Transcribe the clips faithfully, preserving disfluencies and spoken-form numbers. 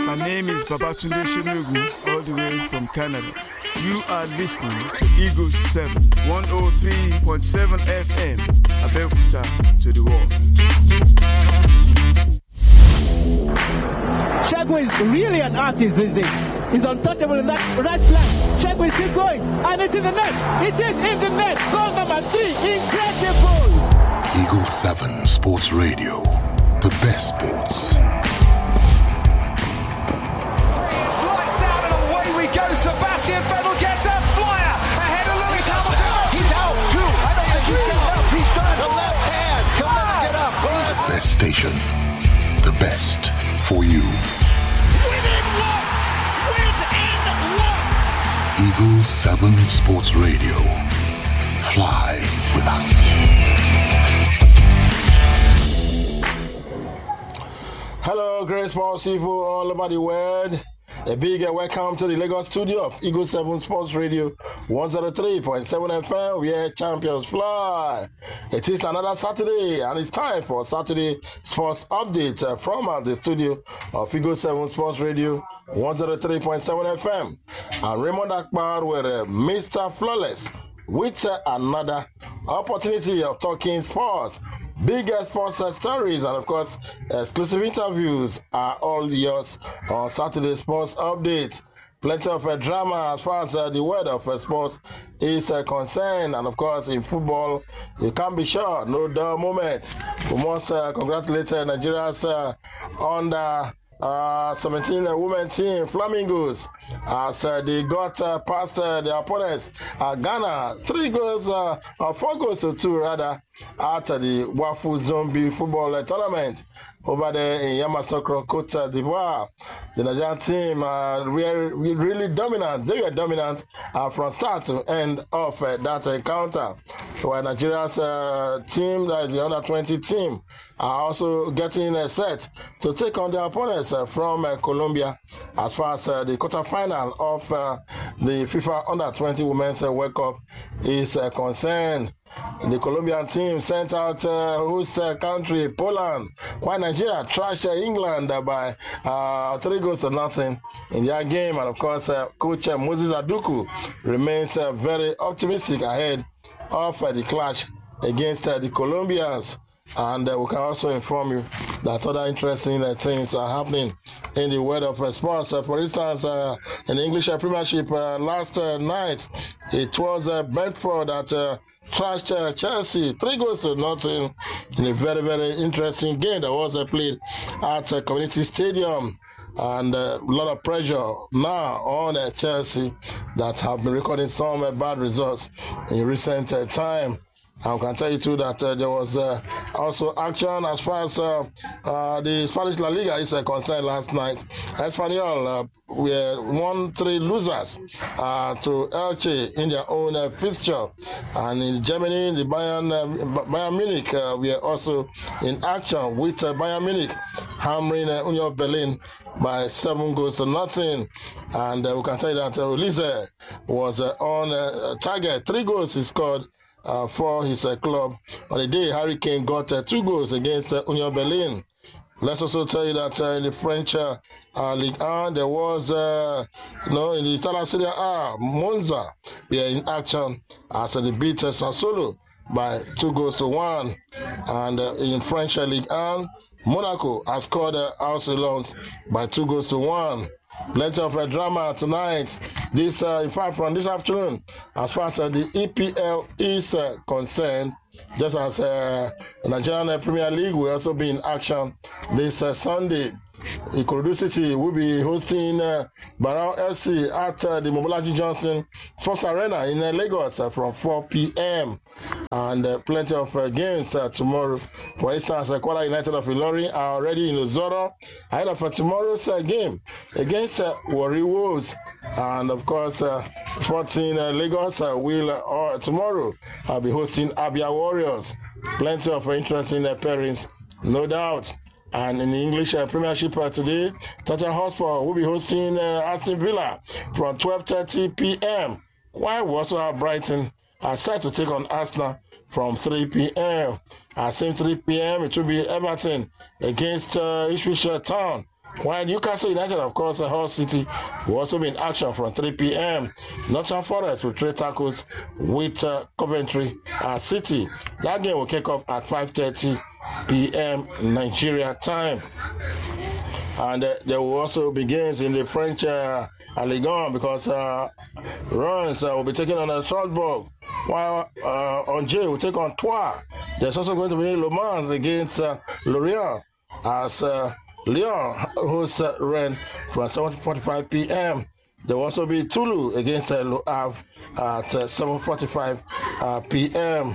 My name is Babatunde Shenugu, all the way from Canada. You are listening to Eagle seven, one oh three point seven F M, Abeokuta to the world. Shagway is really an artist these days. He's untouchable in that right flank. Shagway is still going, and it's in the net. It is in the net. Goal number three, incredible. Eagle seven Sports Radio, the best sports. It's lights out and away we go. Sebastian Vettel gets a flyer ahead of Lewis Hamilton. He's out too. I don't think he's getting up. He's done the left hand. He'll never get up. The best station, the best for you. Within one. Within one. Eagle seven Sports Radio. Fly with us. Hello, great sports people all over the world. A big welcome to the Lagos studio of Eagle seven Sports Radio one oh three point seven F M, where champions fly. It is another Saturday, and it's time for Saturday Sports Update uh, from uh, the studio of Eagle seven Sports Radio one oh three point seven F M. And Raymond Akbar with uh, Mister Flawless with uh, another opportunity of talking sports. Big sports uh, stories and, of course, exclusive interviews are all yours on Saturday Sports Update. Plenty of uh, drama as far as uh, the world of uh, sports is uh, concerned. And, of course, in football, you can't be sure, no dull moment. We must uh, congratulate uh, Nigeria's uh, under uh, seventeen uh, women team, Flamingos, as uh, they got uh, past uh, their opponents, uh, Ghana, three goals, uh, or four goals to two, rather, at uh, the Wafu Zombie football uh, tournament over there in Yamoussoukro, Côte d'Ivoire. The Nigerian team uh, were really dominant. They were dominant uh, from start to end of uh, that encounter. While Nigeria's uh, team, that is the under twenty team, are also getting uh, set to take on their opponents uh, from uh, Colombia as far as uh, the quarterfinal of uh, the FIFA under twenty Women's uh, World Cup is uh, concerned. The Colombian team sent out uh, host uh, country, Poland, while Nigeria trashed uh, England uh, by uh, three goals to nothing in their game. And, of course, uh, coach uh, Moses Aduku remains uh, very optimistic ahead of uh, the clash against uh, the Colombians. And uh, we can also inform you that other interesting uh, things are happening in the world of uh, sports. Uh, for instance, uh, in the English uh, Premiership uh, last uh, night, it was uh, Brentford that uh, trashed uh, Chelsea three goals to nothing in a very, very interesting game that was uh, played at uh, Community Stadium. And uh, a lot of pressure now on uh, Chelsea that have been recording some uh, bad results in recent uh, time. I can tell you too that uh, there was uh, also action as far as uh, uh, the Spanish La Liga is uh, concerned last night. Espanyol uh, were one three losers uh, to Elche in their own uh, fixture. And in Germany, the Bayern, uh, Bayern Munich uh, were also in action with uh, Bayern Munich hammering uh, Union Berlin by seven goals to nothing. And uh, we can tell you that uh, Ulisse was uh, on uh, target. Three goals he scored Uh, for his uh, club. On the day, Harry Kane got uh, two goals against uh, Union Berlin. Let's also tell you that uh, in the French uh, uh, Ligue one, there was, uh, you know, in the Italian Serie A, Monza were in action as uh, they beat uh, Sassuolo by two goals to one. And uh, in French uh, Ligue one, Monaco has scored uh, Arsenal by two goals to one. Plenty of uh, drama tonight. This, uh, in fact, from this afternoon, as far as uh, the E P L is uh, concerned, just as uh, the Nigerian Premier League will also be in action this uh, Sunday. Ikorodu City will be hosting uh, Barao F C at uh, the Mobolaji Johnson Sports Arena in uh, Lagos uh, from four p.m. And uh, plenty of uh, games uh, tomorrow. For instance, uh, Kwara United of Ilorin are already in Ozoro ahead of uh, tomorrow's uh, game against uh, Warri Wolves. And of course, uh, Sporting uh, Lagos uh, will uh, tomorrow uh, be hosting Abia Warriors. Plenty of uh, interesting uh, pairings, no doubt. And in the English uh, Premiership uh, today, Tottenham Hotspur will be hosting uh, Aston Villa from twelve thirty p.m. While we also have Brighton are set to take on Arsenal from three p.m. At same three p.m. it will be Everton against uh, Ipswich Town While Newcastle United, of course, uh, Hull City will also be in action from three p.m. Nottingham Forest will trade tackles with uh, Coventry uh, City. That game will kick off at five thirty p.m. Nigeria time. And uh, there will also be games in the French uh, Ligue one because uh, Reims uh, will be taking on uh, Strasbourg, while uh, Angers will take on Troyes. There's also going to be Le Mans against uh, Lorient as uh, Lyon hosts uh, Rennes from seven forty-five p.m. There will also be Toulouse against uh, Le Havre at uh, seven forty-five uh, p.m.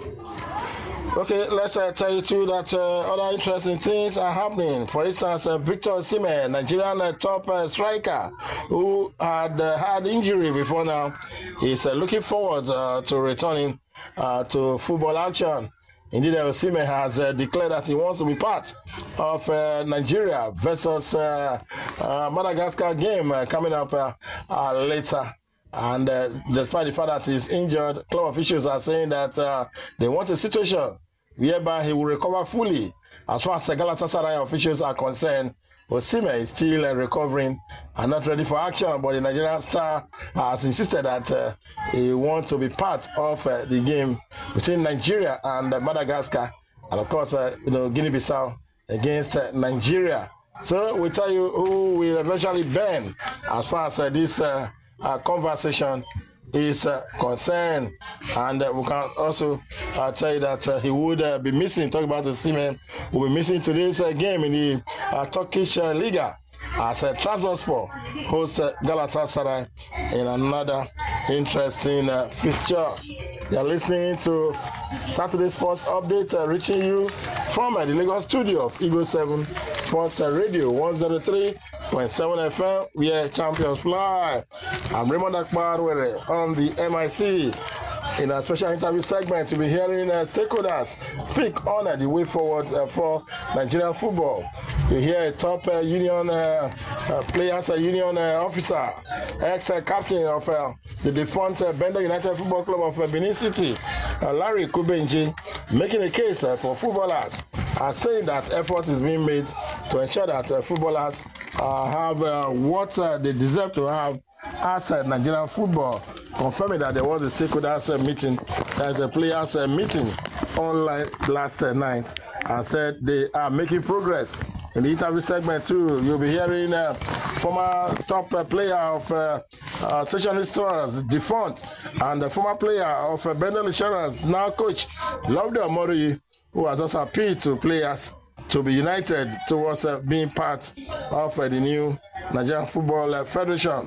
Okay, let's uh, tell you too that uh, other interesting things are happening. For instance, uh, Victor Osimhen, Nigerian uh, top uh, striker, who had uh, had injury before now, is uh, looking forward uh, to returning uh, to football action. Indeed, Osimhen has uh, declared that he wants to be part of uh, Nigeria versus uh, uh, Madagascar game uh, coming up uh, uh, later. And uh, despite the fact that he's injured, club officials are saying that uh, they want a situation whereby he will recover fully. As far as Galatasaray officials are concerned, Osimhen is still uh, recovering and not ready for action, but the Nigerian star has insisted that uh, he wants to be part of uh, the game between Nigeria and uh, Madagascar, and of course, uh, you know, Guinea-Bissau against uh, Nigeria. So we'll tell you who will eventually burn as far as uh, this uh, uh, conversation is uh, concerned, and uh, we can also uh, tell you that uh, he would uh, be missing. Talk about the Osimhen will be missing today's uh, game in the uh, Turkish uh, Liga as uh, Trabzonspor hosts uh, Galatasaray in another interesting uh, fixture. You are listening to Saturday Sports Update, uh, reaching you from uh, the Lagos studio of Eagle seven Sports uh, Radio one oh three point seven F M, where champions fly. I'm Raymond Akbar on the M I C. In a special interview segment, you'll be hearing uh, stakeholders speak on uh, the way forward uh, for Nigerian football. You hear a top uh, union uh, uh, players, uh, union uh, officer, ex-captain uh, of uh, the defunct uh, Bender United Football Club of uh, Benin City, uh, Larry Kubenji, making a case uh, for footballers, uh, saying that effort is being made to ensure that uh, footballers uh, have uh, what uh, they deserve to have as uh, Nigerian football, confirming that there was a stakeholders uh, meeting, there's a players uh, meeting online last uh, night, and said they are making progress. In the interview segment too, you'll be hearing uh, former top uh, player of uh, uh, Stationery Stores, defunct, and the former player of uh, Bendel Insurance, now coach Lovde Omori, who has also appealed to players to be united towards uh, being part of uh, the new Nigerian Football uh, Federation.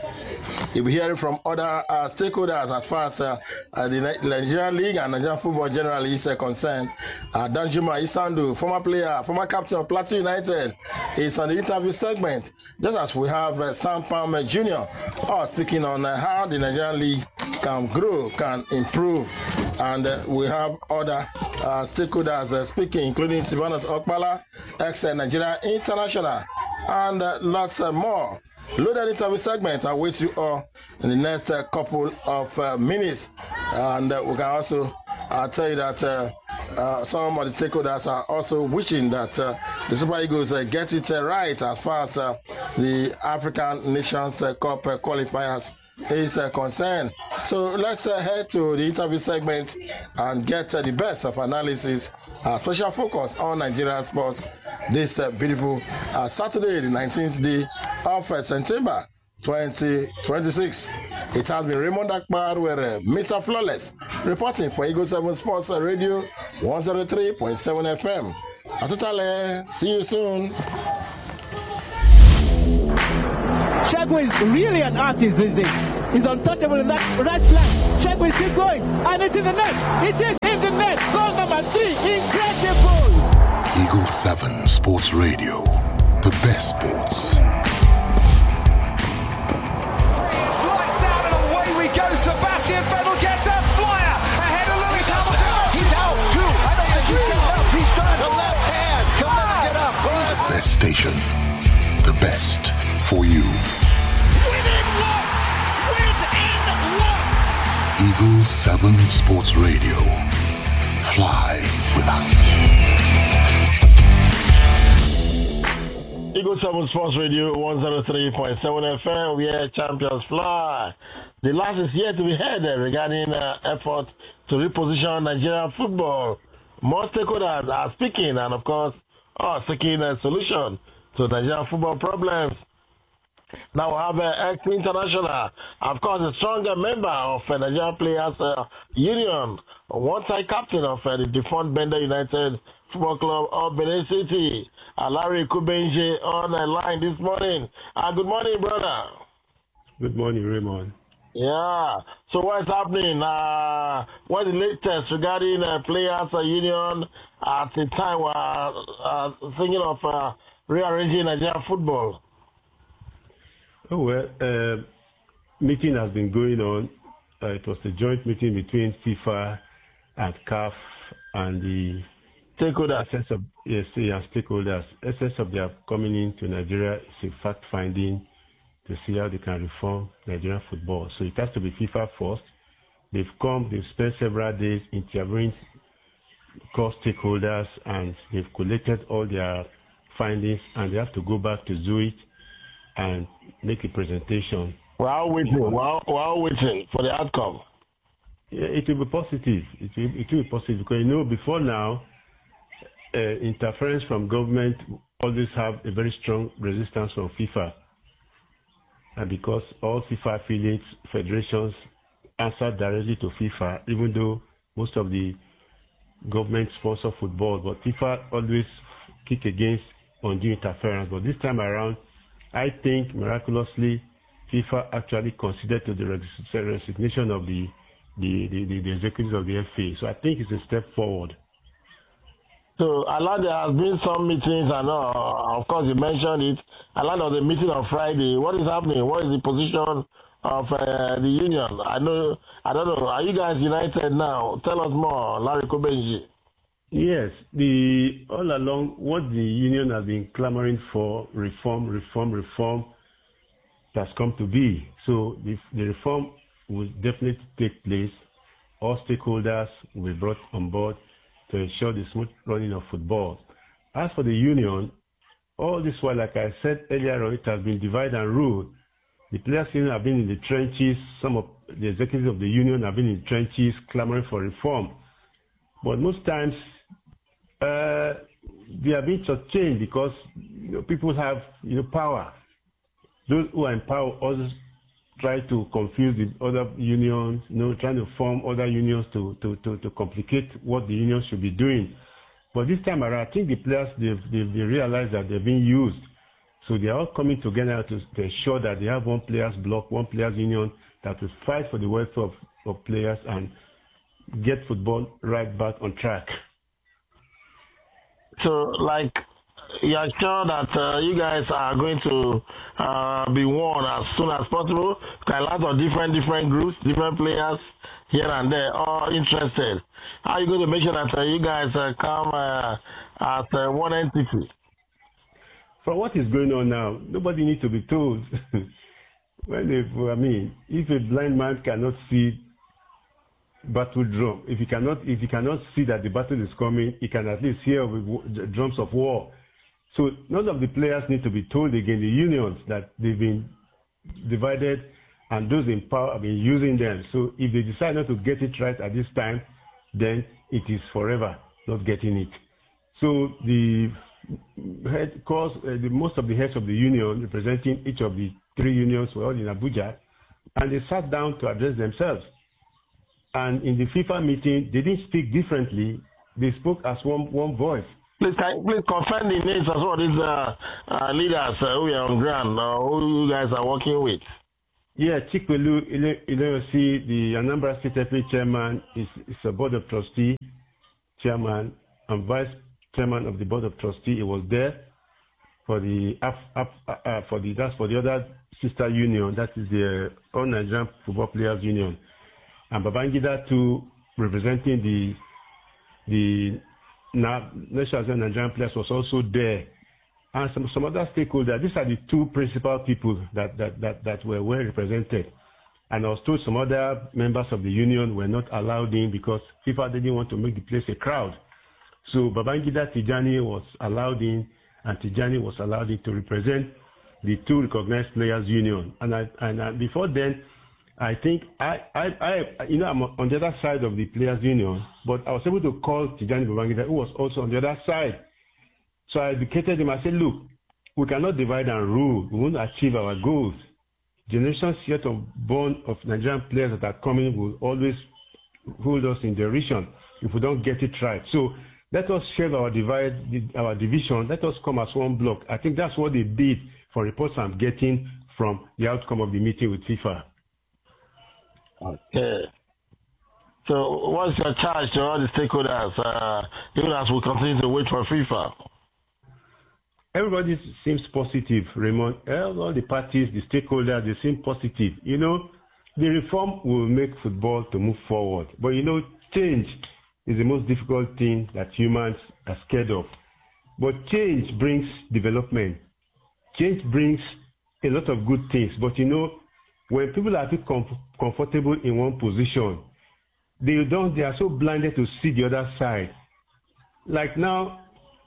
You'll be hearing from other uh, stakeholders as far as uh, uh, the Nigerian League and Nigerian football generally is uh, concerned. Uh, Danjuma Isandu, former player, former captain of Plateau United, is on the interview segment. Just as we have uh, Sam Palmer Junior uh, speaking on uh, how the Nigerian League can grow, can improve. And uh, we have other uh, stakeholders uh, speaking, including Sylvanus Okpala, ex-Nigeria International, and uh, lots uh, more. Loaded interview segment awaits you all in the next uh, couple of uh, minutes. And uh, we can also uh, tell you that uh, uh, some of the stakeholders are also wishing that uh, the Super Eagles uh, get it uh, right as far as uh, the African Nations uh, Cup uh, qualifiers is uh, concerned. So let's uh, head to the interview segment and get uh, the best of analysis. Uh, special focus on Nigerian sports this uh, beautiful uh, Saturday, the nineteenth day of uh, September twenty twenty-six. It has been Raymond Akbar with uh, Mister Flawless reporting for Eagle seven Sports uh, Radio one oh three point seven F M. Atutale, see you soon. Shagway is really an artist these days. He's untouchable in that right flank. Shagway is still going, and it's in the net. It is in the net. Goal number three. Incredible. Eagle seven Sports Radio. The best sports. It's lights out and away we go. Sebastian Vettel gets a flyer ahead of Lewis Hamilton. He's out, too. I don't think he's getting up. He's done. The left hand. He'll never get up. The best station. The best for you. Within one. Within one. Eagle seven Sports Radio. Fly with us. Eagle seven Sports Radio one oh three point seven F M, where champions fly. The last is yet to be heard regarding uh, effort to reposition Nigerian football. More stakeholders are speaking and, of course, are seeking a solution to Nigerian football problems. Now we have an ex-international, of course, a stronger member of the Nigerian Players uh, Union, one-time captain of uh, the defunct Bender United Football Club of Benin City, uh, Larry Kubenje, on the line this morning. Uh, good morning, brother. Good morning, Raymond. Yeah. So what's happening? Uh, what's the latest regarding uh, Players uh, Union at the time we're uh, thinking of uh, rearranging Nigerian football? Oh, well, uh, meeting has been going on. Uh, it was a joint meeting between FIFA and C A F and the stakeholders. Essence of, yes, yeah, stakeholders. Essence of their coming into Nigeria is a fact-finding to see how they can reform Nigerian football. So it has to be FIFA first. They've come, they've spent several days interviewing core stakeholders, and they've collated all their findings, and they have to go back to Zurich and make a presentation. We're all waiting. We're all, we're all waiting for the outcome. Yeah, it will be positive. It will, it will be positive because, you know, before now, uh, interference from government always have a very strong resistance from FIFA. And because all FIFA affiliates, federations answer directly to FIFA, even though most of the government sponsor football, but FIFA always kick against undue interference. But this time around, I think miraculously, FIFA actually considered to the resignation of the the, the, the, the executives of the F A. So I think it's a step forward. So, Alan, there has been some meetings, and uh, of course you mentioned it. Alan, of the meeting on Friday, what is happening? What is the position of uh, the union? I know, I don't know. Are you guys united now? Tell us more, Larry Kubenji. Yes, the all along what the union has been clamoring for, reform, reform, reform, has come to be. So the, the reform will definitely take place. All stakeholders will be brought on board to ensure the smooth running of football. As for the union, all this while, like I said earlier on, it has been divide and rule. The players union have been in the trenches. Some of the executives of the union have been in the trenches clamoring for reform. But most times, uh, they are being shortchanged because, you know, people have, you know, power. Those who are in power also try to confuse the other unions, you know, trying to form other unions to, to, to, to complicate what the unions should be doing. But this time around, I think the players, they've, they've, they realize that they're being used. So they're all coming together to, to ensure that they have one players block, one players union that will fight for the welfare of, of players and get football right back on track. So, like, you're sure that uh, you guys are going to uh, be won as soon as possible? A lot of different different groups, different players here and there, all interested. How are you going to make sure that uh, you guys uh, come uh, as uh, one entity? For what is going on now, nobody needs to be told. When if, I mean, if a blind man cannot see battle drum, if he cannot, if he cannot see that the battle is coming, he can at least hear the drums of war. So none of the players need to be told again, the unions, that they've been divided and those in power have been using them. So if they decide not to get it right at this time, then it is forever not getting it. So the head cause, uh, the, most of the heads of the union representing each of the three unions were all in Abuja, and they sat down to address themselves. And in the FIFA meeting, they didn't speak differently. They spoke as one, one voice. Please, can, please confirm the names as well, these uh, uh, leaders uh, who are on ground, uh, who you guys are working with. Yeah, Chikwelu Ileosi, the Anambra State F A chairman, is, is a board of trustee chairman and vice chairman of the board of trustee. He was there for the uh, uh, for the that's for the other sister union, that is the All Nigerian Football Players Union, and Babangida too, representing the the National Nigerian Players, was also there, and some, some other stakeholders. These are the two principal people that, that, that, that were well represented. And I was told some other members of the union were not allowed in because FIFA didn't want to make the place a crowd. So Babangida Tijani was allowed in, and Tijani was allowed to represent the two recognized players union. And I, and I, before then, I think I, I, I, you know, I'm on the other side of the players union, but I was able to call Tijani Babangida, who was also on the other side. So I educated him. I said, look, we cannot divide and rule. We won't achieve our goals. Generations yet of born of Nigerian players that are coming will always hold us in derision if we don't get it right. So let us share our divide, our division. Let us come as one block. I think that's what they did for reports I'm getting from the outcome of the meeting with FIFA. Okay. So what's your charge to all the stakeholders, uh, even as we continue to wait for FIFA? Everybody seems positive, Raymond. All the parties, the stakeholders, they seem positive. You know, the reform will make football to move forward. But, you know, change is the most difficult thing that humans are scared of. But change brings development. Change brings a lot of good things. But, you know, when people are too com- comfortable in one position, they don't, they are so blinded to see the other side. Like now,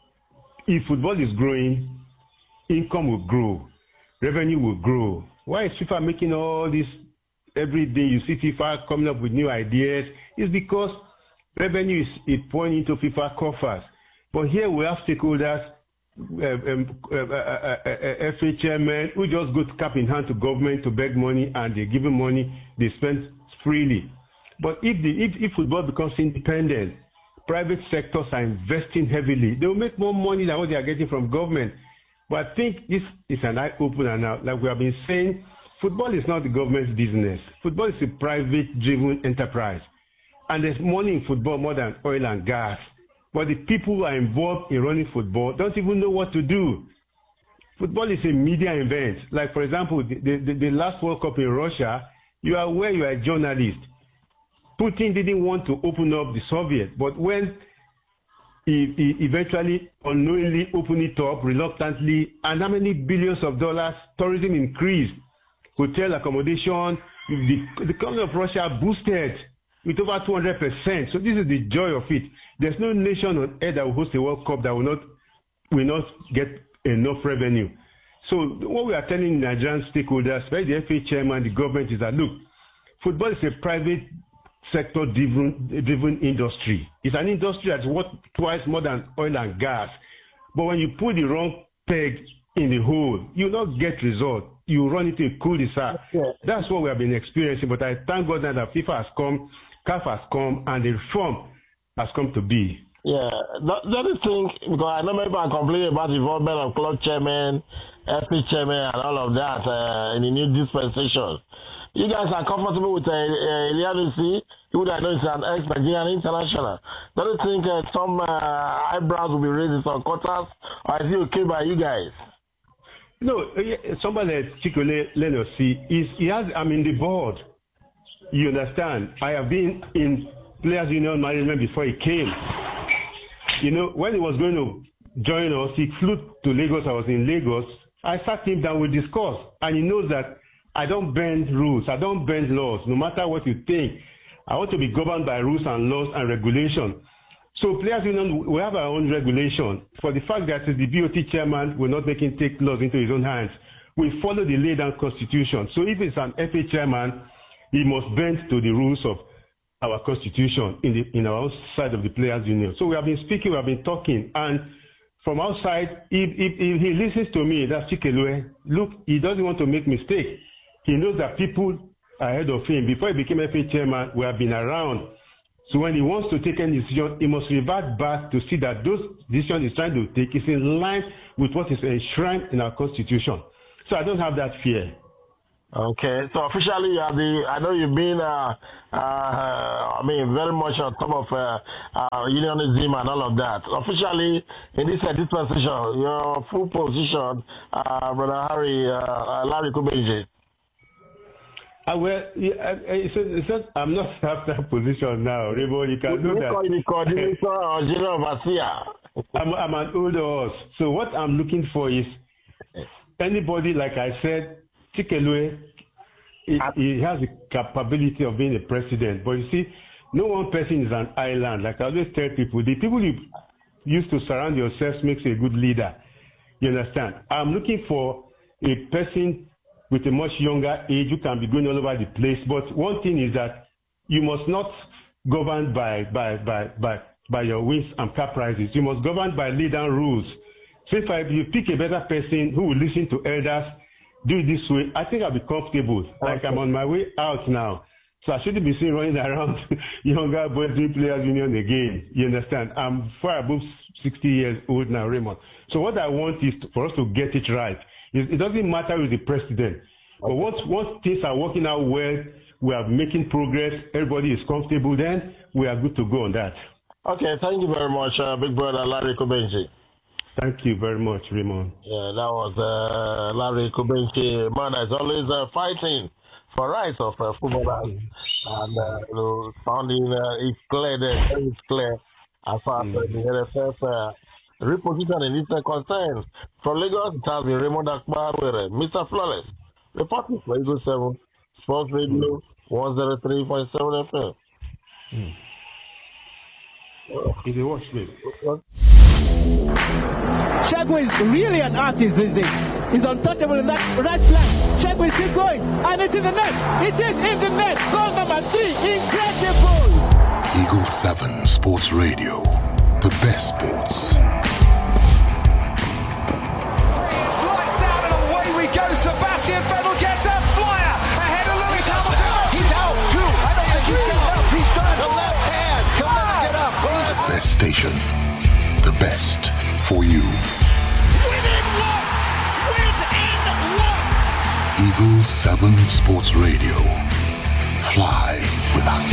if football is growing, income will grow, revenue will grow. Why is FIFA making all this every day? You see FIFA coming up with new ideas. It's because revenue is, is pouring into FIFA coffers. But here we have stakeholders, uh, um, uh, uh, uh, uh, F A chairmen who just go to cap in hand to government to beg money, and they give them money, they spend freely. But if, the, if, if football becomes independent, private sectors are investing heavily, they will make more money than what they are getting from government. But I think this is an eye-opener now. Like we have been saying, football is not the government's business. Football is a private-driven enterprise. And there's money in football more than oil and gas. But the people who are involved in running football don't even know what to do. Football is a media event. Like, for example, the, the, the last World Cup in Russia, you are where you are a journalist. Putin didn't want to open up the Soviet, but when he, he eventually unknowingly opened it up reluctantly, and how many billions of dollars tourism increased, hotel accommodation, the, the economy of Russia boosted with over two hundred percent. So this is the joy of it. There's no nation on earth that will host a World Cup that will not will not get enough revenue. So what we are telling Nigerian stakeholders, especially the F A chairman, the government, is that look, football is a private sector driven, driven industry. It's an industry that's worth twice more than oil and gas. But when you put the wrong peg in the hole, you not get result. You run into a cul-de-sac. Yeah. That's what we have been experiencing. But I thank God that FIFA has come, C A F has come, and the reform has come to be. Yeah, that, that is thing, because I know maybe I'm complaining about the involvement of club chairman, F A chairman, and all of that uh, in the new dispensation. You guys are comfortable with uh, uh, Elianusi, who I know is an ex-Nigerian international. Don't you think uh, some uh, eyebrows will be raised in some quarters, or is it okay by you guys? No, somebody like Chikole Lenosi, is he has, I'm in the board. You understand? I have been in Players Union management before he came. You know, when he was going to join us, he flew to Lagos. I was in Lagos. I sat him down, we discussed, and he knows that I don't bend rules. I don't bend laws, no matter what you think. I want to be governed by rules and laws and regulation. So Players Union, we have our own regulation. For the fact that the B O T chairman will not make him take laws into his own hands, we follow the laid-down constitution. So if it's an F A chairman, he must bend to the rules of our constitution in, the, in our own side of the Players Union. So we have been speaking, we have been talking, and from outside, if, if, if he listens to me, that's Chikelue, look, he doesn't want to make mistakes. He knows that people ahead of him, before he became F A chairman, we have been around. So when he wants to take any decision, he must revert back to see that those decisions he's trying to take is in line with what is enshrined in our constitution. So I don't have that fear. Okay, so officially, you are the, I know you've been, uh, uh, I mean, very much on top of uh, uh, unionism and all of that. Officially, in this uh, dispensation, your full position, uh, Brother Harry, uh, Larry Kubeji. Uh, well, yeah, it's, it's not, I'm not after that position now, Rebo. You can do that. The coordinator or general overseer. I'm, I'm an older horse. So what I'm looking for is anybody, like I said, Chikelue, he, he has the capability of being a president. But you see, no one person is an island. Like I always tell people, the people you used to surround yourselves makes you a good leader. You understand? I'm looking for a person with a much younger age who can be going all over the place. But one thing is that you must not govern by by by by, by your wins and caprices. You must govern by laid down rules. So if I, you pick a better person who will listen to elders, do it this way, I think I'll be comfortable. Like okay. I'm on my way out now. So I shouldn't be seen running around younger boys doing players union again. You understand? I'm far above sixty years old now, Raymond. So what I want is to, for us to get it right. It, it doesn't matter who is the president. But once, once things are working out well, we are making progress, everybody is comfortable, then we are good to go on that. Okay, thank you very much, uh, Big Brother Larry Kubenchi. Thank you very much, Raymond. Yeah, that was uh, Larry Kubenchi. Man is always uh, fighting for rights of uh, footballers. And uh, you know, sounding uh, it's clear there, it's clear as far as mm. the N F F uh, reposition in this concern. From Lagos, it has been Raymond Akbar with Mister Flawless. Reporting for Eagle seven Sports Radio mm. one oh three point seven F M. Mm. Is it watch me? Shagway is really an artist these days. He's untouchable in that right flank. Shagway is still going, and it's in the net. It is in the net. Goal number three. Incredible. Eagle seven Sports Radio. The best sports. It's lights out and away we go. Sebastian Vettel gets a flyer ahead of Lewis Hamilton. He's out too. I don't think he's getting up. He's done. The left hand. Come on, get up. The best station. The best for you. Within one. Within one. Eagle seven Sports Radio. Fly with us.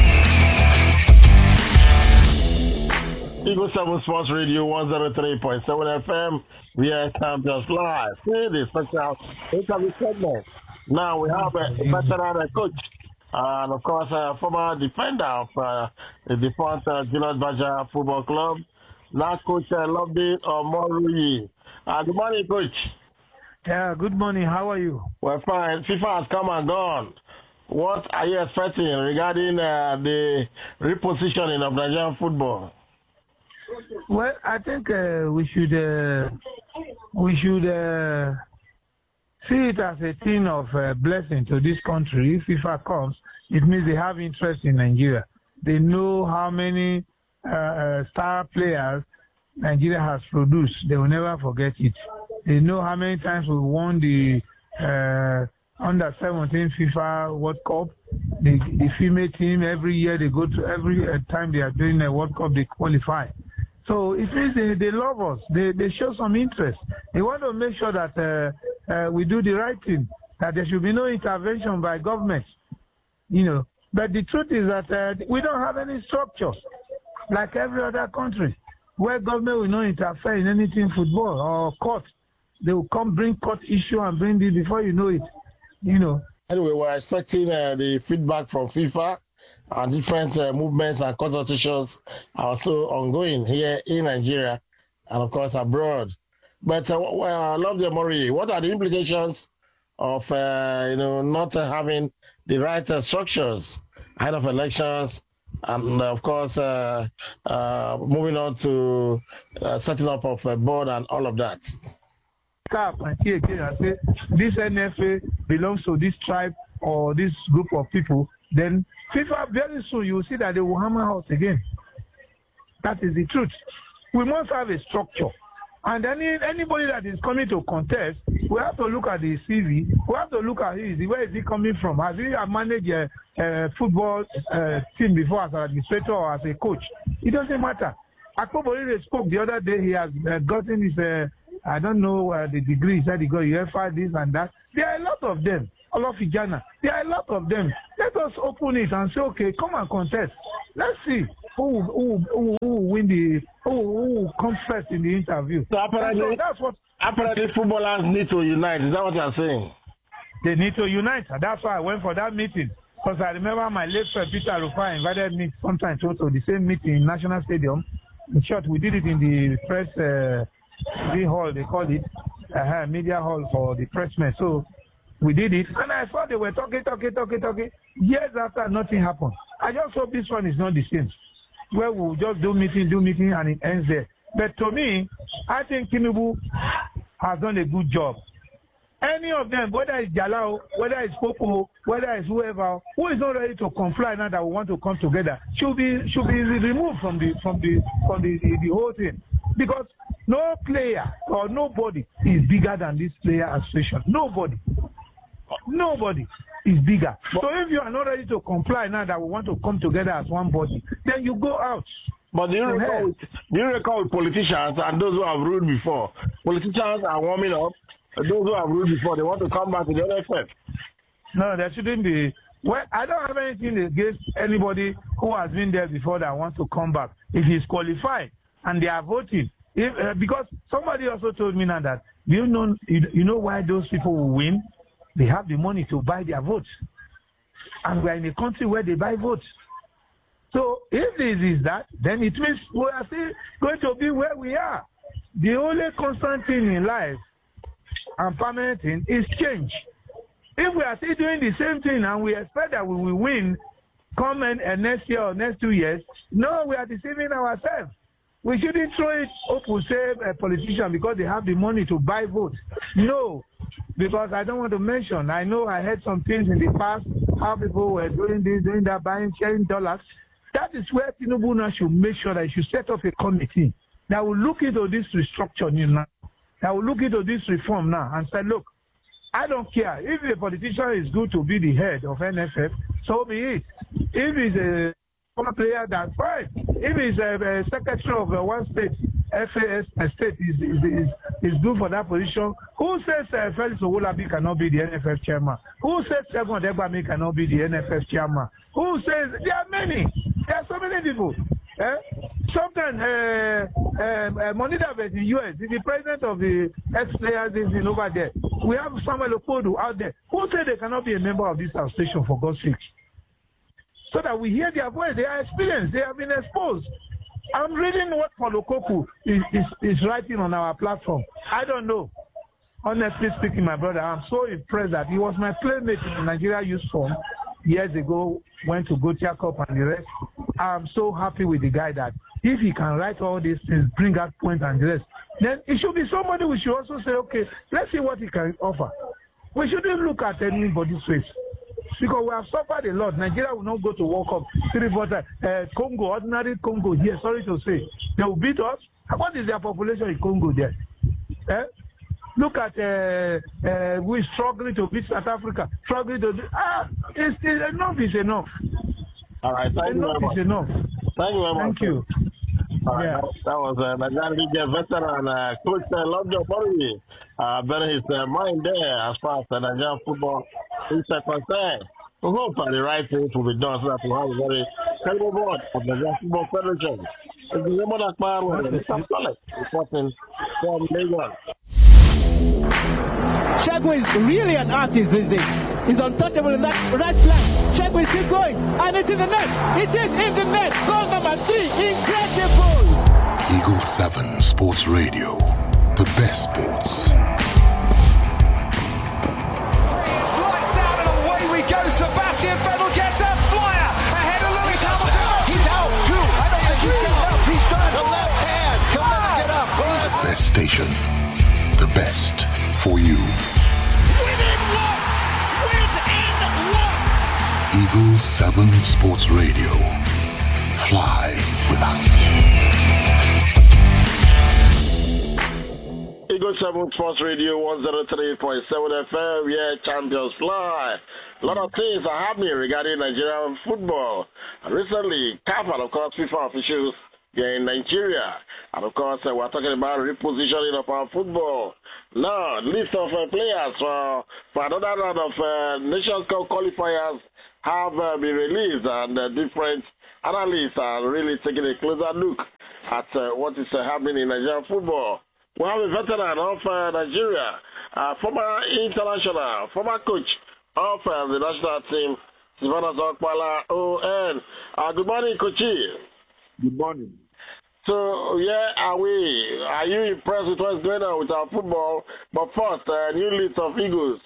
Eagle seven Sports Radio one oh three point seven F M. We are Champions Live. See this special interview segment. Now we have a veteran coach and, of course, a former defender of uh, the defunct uh, Julius Baja Football Club. Now, Coach uh, Loveday Omorui. Uh, good morning, Coach. Yeah, good morning. How are you? We're fine. FIFA has come and gone. What are you expecting regarding uh, the repositioning of Nigerian football? Well, I think uh, we should uh, we should uh, see it as a thing of uh, blessing to this country. If FIFA comes, it means they have interest in Nigeria. They know how many uh, uh, star players Nigeria has produced. They will never forget it. They know how many times we won the uh, under seventeen FIFA World Cup. The, the female team, every year they go to, every uh, time they are doing a World Cup, they qualify. So it means they, they love us. They they show some interest. They want to make sure that uh, uh, we do the right thing, that there should be no intervention by government, you know. But the truth is that uh, we don't have any structure like every other country where government will not interfere in anything football or court. They will come bring court issue and bring this before you know it, you know. Anyway, we're expecting uh, the feedback from FIFA. And different uh, movements and consultations are also ongoing here in Nigeria and, of course, abroad. But uh, well, I love the Mori. What are the implications of uh, you know not uh, having the right uh, structures ahead of elections, and uh, of course, uh, uh, moving on to uh, setting up of a board and all of that? And here again, I say this N F A belongs to this tribe or this group of people. Then FIFA, very soon you will see that they will hammer us again. That is the truth. We must have a structure. And any anybody that is coming to contest, we have to look at the C V. We have to look at his, where is he coming from? Has he managed a, a football uh, team before as an administrator or as a coach? It doesn't matter. Akpobori spoke the other day. He has uh, gotten his, uh, I don't know uh, the degree. He said he got U F A, this and that. There are a lot of them. Olofijana. There are a lot of them. Let us open it and say, okay, come and contest. Let's see who who who, who will win the who, who will come first in the interview. So apparently, so that's what apparently footballers need to unite. Is that what you're saying? They need to unite. That's why I went for that meeting. Because I remember my late friend Peter Rufai invited me sometimes to the same meeting in National Stadium. In short, we did it in the press uh, the hall, they called it, uh, media hall for the pressmen. So we did it, and I thought they were talking, talking, talking, talking. Years after, nothing happened. I just hope this one is not the same, where we'll just do meeting, do meeting, and it ends there. But to me, I think Tinubu has done a good job. Any of them, whether it's Jalao, whether it's Popo, whether it's whoever, who is not ready to comply now that we want to come together, should be should be removed from the from the from the, the, the whole thing. Because no player or nobody is bigger than this player association. Nobody. Nobody is bigger. So if you are not ready to comply now that we want to come together as one body, then you go out. But do you recall, do you recall politicians and those who have ruled before? Politicians are warming up. Those who have ruled before, they want to come back to the N F F. No, there shouldn't be. Well, I don't have anything against anybody who has been there before that wants to come back. If he's qualified and they are voting, if, uh, because somebody also told me now that, do you know, you, you know why those people will win? They have the money to buy their votes. And we're in a country where they buy votes. So if this is that, then it means we are still going to be where we are. The only constant thing in life and permanent thing is change. If we are still doing the same thing and we expect that we will win come in, uh, next year or next two years, no, we are deceiving ourselves. We shouldn't throw it up to save a politician because they have the money to buy votes. No, because I don't want to mention. I know I heard some things in the past, how people were doing this, doing that, buying, sharing dollars. That is where Tinubu now should make sure that he should set up a committee that will look into this restructuring now. That will look into this reform now and say, look, I don't care. If a politician is good to be the head of N F F, so be it. If he's a former player, that's fine. If he's a, a secretary of a one state, F A S state is, is, is, is good for that position. Who says uh, Felix Owolabi cannot be the N F F chairman? Who says Segun Odegbami cannot be the N F F chairman? Who says there are many? There are so many people. Eh? Sometimes uh, uh, uh, Monida in the U S is the president of the ex-players in over there. We have Samuel Opodu out there. Who said they cannot be a member of this association, for God's sake? So that we hear their voice. They are experienced. They have been exposed. I'm reading what Paulo Koku is, is, is writing on our platform. I don't know. Honestly speaking, my brother, I'm so impressed that he was my playmate in the Nigeria Youth Form years ago, went to Gotia Cup and the rest. I'm so happy with the guy that if he can write all these things, bring out points and the rest, then it should be somebody we should also say, okay, let's see what he can offer. We shouldn't look at anybody's face. Because we have suffered a lot. Nigeria will not go to World Cup three, four times. Uh, Congo, ordinary Congo here, sorry to say, they will beat us. What is their population in Congo there? Eh? Look at, uh, uh, we're struggling to beat South Africa. Struggling to do, ah, it's, it's, enough is enough. All right, thank enough you very much. is enough. Thank you very much. Thank you. All right, Yeah. that, that was uh, Nigerian League veteran uh, Coach uh, Lovejoy Bori. Uh, better his uh, mind there as far as uh, Nigerian football is uh, concerned. We hope that the right things will be done so that we have a very credible board of the Nigerian Football Federation. It's the Raymond Akbar and the Sam Solek reporting from Lagos. Shagway is really an artist these days. He's untouchable in that right flank. Shagway is still going, and it's in the net. It is in the net. Goal number three. Incredible. Eagle seven Sports Radio. The best sports. It's lights out and away we go. Sebastian Vettel gets a flyer ahead of Lewis Hamilton. He's out, too. I don't think he's getting up. He's done. The left hand. He'll never get up. The best station. The best for you. Within one. Within one. Eagle seven Sports Radio. Fly with us. Eagle seven Sports Radio one oh three point seven F M, yeah, Champions Fly. A lot of things are happening regarding Nigerian football. Recently, C A F and, of course, FIFA officials, they're in Nigeria. And, of course, uh, we're talking about repositioning of our football. Now, list of uh, players uh, for another round of uh, Nations Cup qualifiers have uh, been released, and uh, different analysts are really taking a closer look at uh, what is uh, happening in Nigerian football. We have a veteran of uh, Nigeria, uh, former international, former coach of uh, the national team, Sylvanus Okpala O N. Uh, good morning, Coachy. Good morning. So, yeah, are we? Are you impressed with what's going on with our football? But first, uh, new list of Eagles.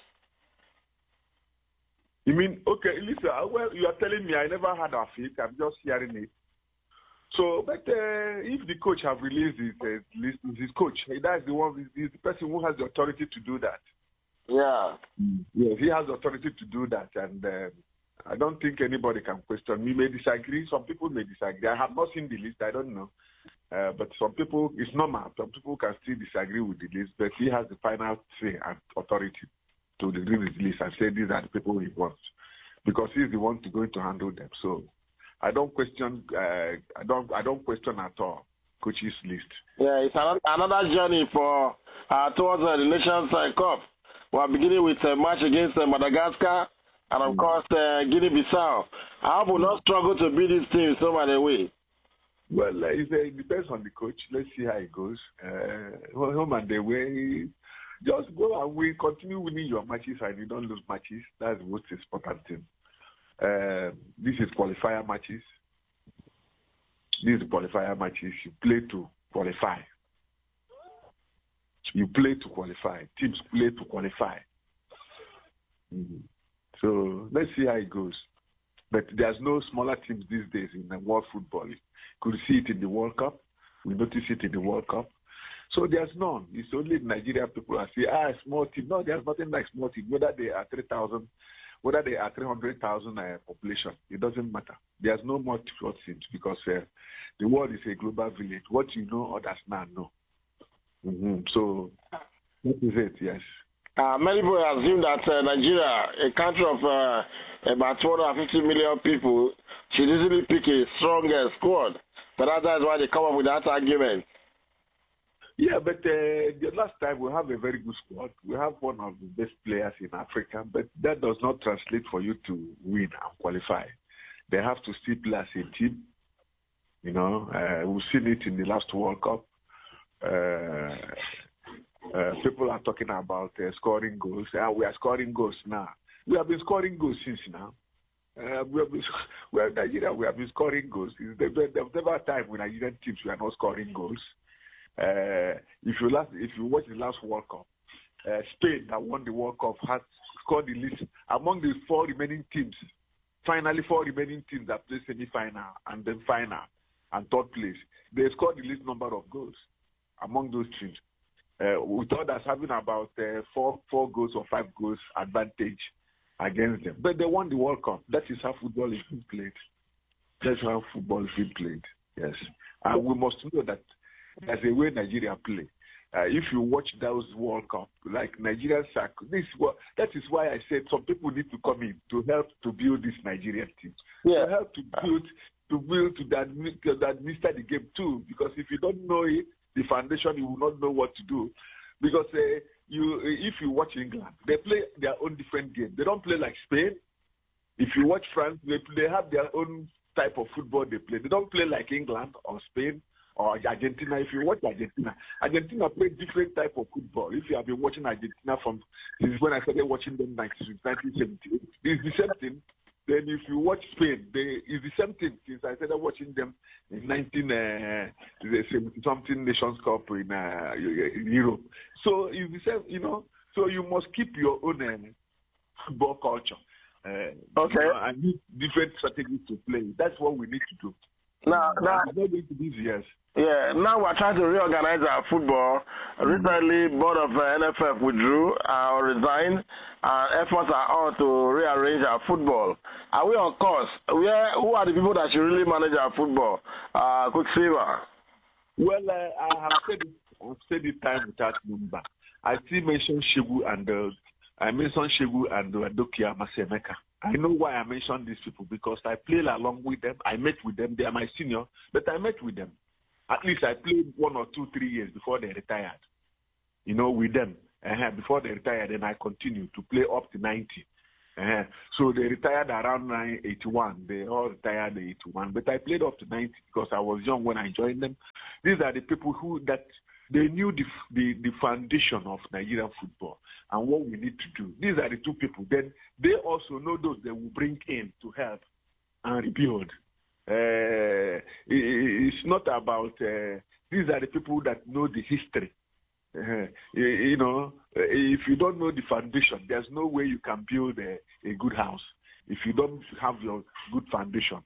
You mean, okay, listen, well, you are telling me I never had a fit. I'm just hearing it. So, but uh, if the coach have released his uh, list, his coach, that's the one, he's the person who has the authority to do that. Yeah. Yes, he has the authority to do that, and uh, I don't think anybody can question. We may disagree. Some people may disagree. I have not seen the list. I don't know. Uh, but some people, it's normal. Some people can still disagree with the list, but he has the final say and authority to release the list and say these are the people he wants, because he's the one to going to handle them. So I don't question. Uh, I don't. I don't question at all coach's list. Yeah, it's another, another journey for uh, towards uh, the Nations uh, Cup. We are beginning with a match against uh, Madagascar and of mm. course uh, Guinea-Bissau. I hope we'll not struggle to beat these teams so by the way. Well, uh, it depends on the coach. Let's see how it goes. Uh, home and away, just go and win. Continue winning your matches and you don't lose matches. That's the most important thing. Uh, this is qualifier matches. This is qualifier matches. You play to qualify. You play to qualify. Teams play to qualify. Mm-hmm. So let's see how it goes. But there's no smaller teams these days in the world football. You could see it in the World Cup. We notice it in the World Cup. So there's none. It's only Nigeria people are saying, ah, small team. No, there's nothing like small team. Whether they are three thousand, whether they are three hundred thousand uh, population, it doesn't matter. There's no more small teams because uh, the world is a global village. What you know, others now know. Mm-hmm. So that is it, yes. Uh, many people assume that uh, Nigeria, a country of uh, about two hundred fifty million people, should easily pick a stronger squad. But that's why they come up with that argument. Yeah, but uh, the last time we have a very good squad. We have one of the best players in Africa, but that does not translate for you to win and qualify. They have to still play as a team. You know, uh, we've seen it in the last World Cup. Uh, uh, people are talking about uh, scoring goals. Uh, we are scoring goals now. We have been scoring goals since now. Uh, we have been, we are Nigeria. We have been scoring goals. There was never a time when Nigerian teams were not scoring goals. Uh, if you last, if you watch the last World Cup, uh, Spain that won the World Cup has scored the least among the four remaining teams. Finally, four remaining teams that played semi-final and then final and third place. They scored the least number of goals among those teams. Uh, we thought that's having about uh, four four goals or five goals advantage against them. But they won the World Cup. That is how football is being played. That's how football is being played. Yes. And we must know that there's a way Nigeria play. Uh, if you watch those World Cup, like Nigerian soccer, this that is why I said some people need to come in to help to build this Nigerian team. Yeah. To help to build to build to administer, to administer the game too. Because if you don't know it, the foundation, you will not know what to do. Because uh, you, if you watch England, they play their own different game. They don't play like Spain. If you watch France, they they have their own type of football they play. They don't play like England or Spain or Argentina. If you watch Argentina, Argentina play different type of football. If you have been watching Argentina from since when I started watching them nineteen seventy-eight, it's the same thing. Then if you watch Spain, they, it's the same thing since I started watching them in nineteen seventy something Nations Cup in, uh, in Europe. So it's the same, you know. So you must keep your own uh, football culture. Uh, okay. You know, and use different strategies to play. That's what we need to do. Now, now, it's not going to be easy, yes. Yeah, now we're trying to reorganize our football. Recently, board of uh, N F F withdrew uh, or resigned. Uh, efforts are on to rearrange our football. Are we on course? Where, who are the people that should really manage our football? Uh, Quicksilver. Well, uh, I have said it. I've said it time without number. I still mention Shegu and uh, I mention Shegu and uh, Dokia Masemeka. I know why I mention these people because I played along with them. I met with them. They are my senior, but I met with them. At least I played one or two, three years before they retired. You know, with them. Uh-huh. Before they retired, then I continued to play up to ninety. Uh-huh. So they retired around eighty-one. They all retired at eighty-one. But I played up to ninety because I was young when I joined them. These are the people who that they knew the, the, the foundation of Nigerian football and what we need to do. These are the two people. Then they also know those they will bring in to help and rebuild. Uh, it, it's not about, uh, these are the people that know the history. Uh, you, you know, if you don't know the foundation, there's no way you can build a, a good house. If you don't have your good foundation,